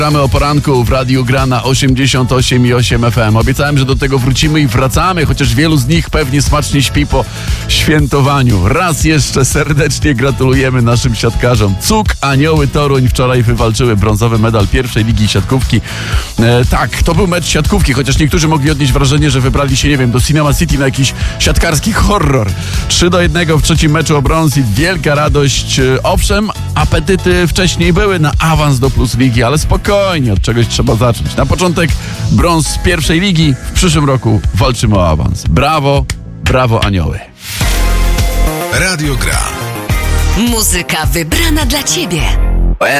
Gramy o poranku w Radiu Gra na 88,8 FM. Obiecałem, że do tego wrócimy i wracamy, chociaż wielu z nich pewnie smacznie śpi po świętowaniu. Raz jeszcze serdecznie gratulujemy naszym siatkarzom. CUK Anioły Toruń wczoraj wywalczyły brązowy medal pierwszej ligi siatkówki. Tak, to był mecz siatkówki, chociaż niektórzy mogli odnieść wrażenie, że wybrali się, nie wiem, do Cinema City na jakiś siatkarski horror. 3-1 w trzecim meczu o brąz i wielka radość. Owszem, apetyty wcześniej były na awans do Plus Ligi, ale spokojnie, od czegoś trzeba zacząć. Na początek brąz z pierwszej ligi, w przyszłym roku walczymy o awans. Brawo, brawo Anioły. Radio Gra. Muzyka wybrana dla Ciebie.